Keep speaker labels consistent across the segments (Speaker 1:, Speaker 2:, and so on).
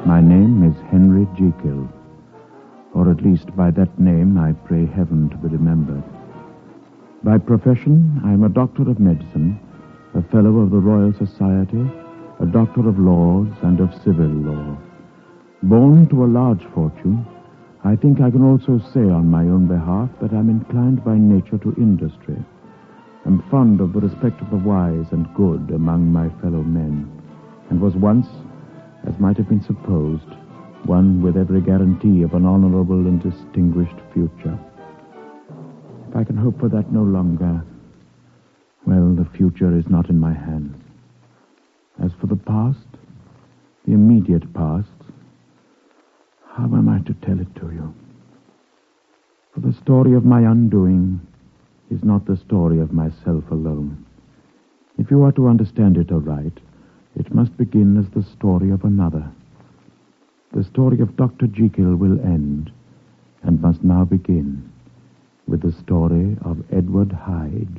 Speaker 1: My name is Henry Jekyll, or at least by that name I pray heaven to be remembered. By profession, I am a doctor of medicine, a fellow of the Royal Society, a doctor of laws and of civil law. Born to a large fortune, I think I can also say on my own behalf that I'm inclined by nature to industry. I'm fond of the respect of the wise and good among my fellow men, and was once, as might have been supposed, one with every guarantee of an honorable and distinguished future. If I can hope for that no longer, well, the future is not in my hands. As for the past, the immediate past, how am I to tell it to you? For the story of my undoing is not the story of myself alone. If you are to understand it aright, it must begin as the story of another. The story of Dr. Jekyll will end, and must now begin, with the story of Edward Hyde.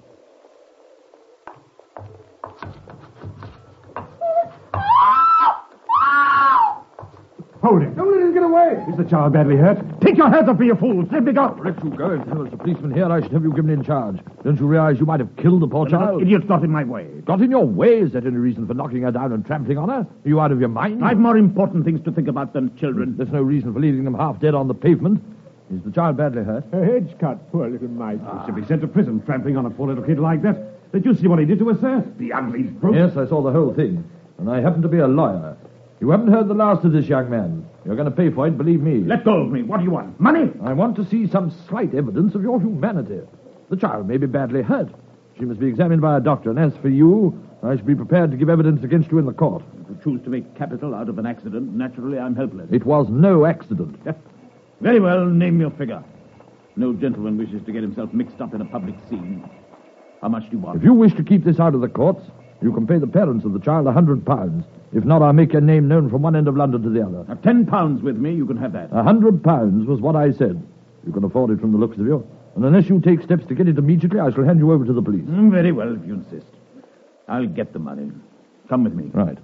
Speaker 2: Hold him. Don't let him get away. Is the child badly hurt? Take your hands off me, you fools. Let me go.
Speaker 3: Let you go. If there was a policeman here, I should have you given in charge. Don't you realize you might have killed the poor child?
Speaker 2: Idiot's got in my way.
Speaker 3: Got in your way? Is that any reason for knocking her down and trampling on her? Are you out of your mind?
Speaker 2: I've more important things to think about than children.
Speaker 3: There's no reason for leaving them half dead on the pavement. Is the child badly hurt?
Speaker 2: Her head's cut. Poor little mite. She'll be sent to prison trampling on a poor little kid like that. Did you see what he did to her, sir? The ugly brute.
Speaker 3: Yes, I saw the whole thing. And I happen to be a lawyer. You haven't heard the last of this young man. You're going to pay for it, believe me.
Speaker 2: Let go of me. What do you want? Money?
Speaker 3: I want to see some slight evidence of your humanity. The child may be badly hurt. She must be examined by a doctor. And as for you, I should be prepared to give evidence against you in the court.
Speaker 2: If you choose to make capital out of an accident, naturally I'm helpless.
Speaker 3: It was no accident.
Speaker 2: Very well, name your figure. No gentleman wishes to get himself mixed up in a public scene. How much do you want?
Speaker 3: If you wish to keep this out of the courts, you can pay the parents of the child £100. If not, I'll make your name known from one end of London to the other.
Speaker 2: Have £10 with me, you can have that.
Speaker 3: £100 was what I said. You can afford it from the looks of you. And unless you take steps to get it immediately, I shall hand you over to the police.
Speaker 2: Very well, if you insist. I'll get the money. Come with me.
Speaker 3: Right.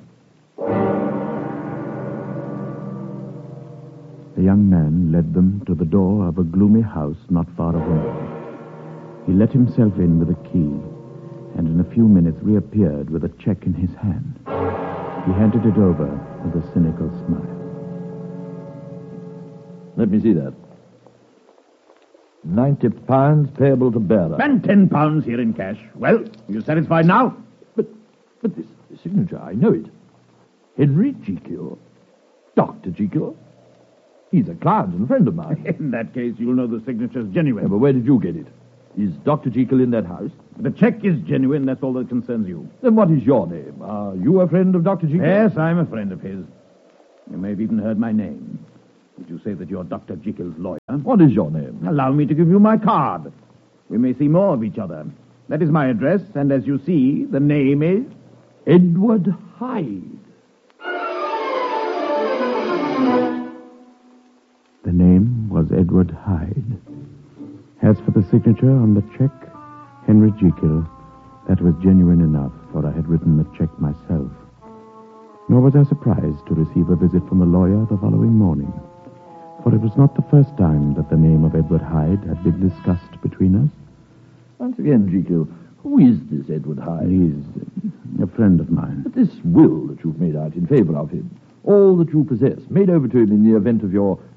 Speaker 1: The young man led them to the door of a gloomy house not far away. He let himself in with a key, and in a few minutes reappeared with a check in his hand. He handed it over with a cynical smile.
Speaker 3: Let me see that. £90 payable to bearer.
Speaker 2: And £10 here in cash. Well, are you satisfied now?
Speaker 3: But this signature, I know it. Henry Jekyll. Dr. Jekyll. He's a client and friend of mine.
Speaker 2: In that case, you'll know the signature's genuine.
Speaker 3: Yeah, but where did you get it? Is Dr. Jekyll in that house?
Speaker 2: The check is genuine, that's all that concerns you.
Speaker 3: Then what is your name? Are you a friend of Dr. Jekyll?
Speaker 2: Yes, I'm a friend of his. You may have even heard my name. Did you say that you're Dr. Jekyll's lawyer?
Speaker 3: What is your name?
Speaker 2: Allow me to give you my card. We may see more of each other. That is my address, and as you see, the name is...
Speaker 3: Edward Hyde.
Speaker 1: The name was Edward Hyde. As for the signature on the check, Henry Jekyll, that was genuine enough, for I had written the check myself. Nor was I surprised to receive a visit from the lawyer the following morning, for it was not the first time that the name of Edward Hyde had been discussed between us.
Speaker 3: Once again, Jekyll, who is this Edward Hyde?
Speaker 1: He's a friend of mine.
Speaker 3: But this will that you've made out in favor of him, all that you possess, made over to him in the event of your